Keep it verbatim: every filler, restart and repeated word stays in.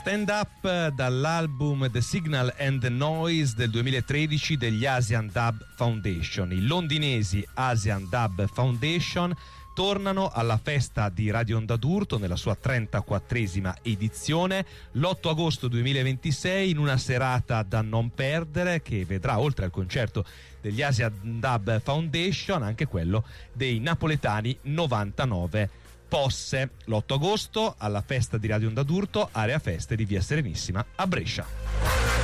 Stand Up dall'album The Signal and the Noise del duemilatredici degli Asian Dub Foundation. I londinesi Asian Dub Foundation tornano alla festa di Radio Onda d'Urto nella sua trentaquattresima edizione l'otto agosto duemilaventisei, in una serata da non perdere che vedrà, oltre al concerto degli Asian Dub Foundation, anche quello dei napoletani novantanove Posse. L'otto agosto alla festa di Radio Onda d'Urto, area feste di Via Serenissima a Brescia.